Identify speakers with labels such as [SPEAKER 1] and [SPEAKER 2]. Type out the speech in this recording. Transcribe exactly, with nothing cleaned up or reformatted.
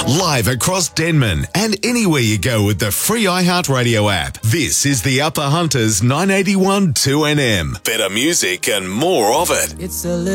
[SPEAKER 1] Live across Denman and anywhere you go with the free iHeartRadio app. This is the Upper Hunters nine eighty-one two N M. Better music and more of it.
[SPEAKER 2] It's a